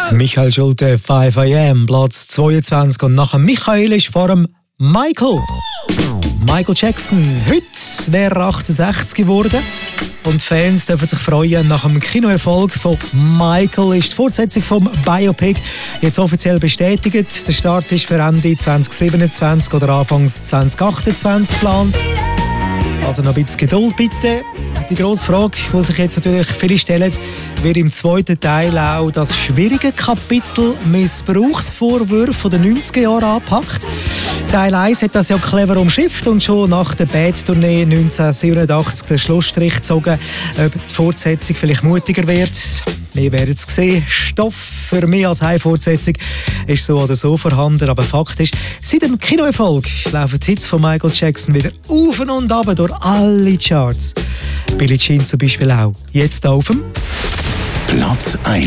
Michael Schulte, 5 AM, Platz 22. Und nach Michael ist vor dem Michael. Michael Jackson. Heute wäre er 68 geworden. Und Fans dürfen sich freuen. Nach dem Kinoerfolg von Michael ist die Fortsetzung vom Biopic jetzt offiziell bestätigt. Der Start ist für Ende 2027 oder Anfangs 2028 geplant. Also noch ein bisschen Geduld bitte. Die grosse Frage, die sich jetzt natürlich viele stellen, wird im zweiten Teil auch das schwierige Kapitel Missbrauchsvorwürfe der 90er Jahre angepackt. Teil 1 hat das ja clever umschifft und schon nach der Bad-Tournee 1987 den Schlussstrich gezogen, ob die Fortsetzung vielleicht mutiger wird. Wir werden es sehen. Stoff für mich als Heimfortsetzung ist so oder so vorhanden. Aber Fakt ist, seit dem Kinoerfolg laufen die Hits von Michael Jackson wieder auf und ab durch alle Charts. Billie Jean zum Beispiel auch. Jetzt auf dem Platz 1.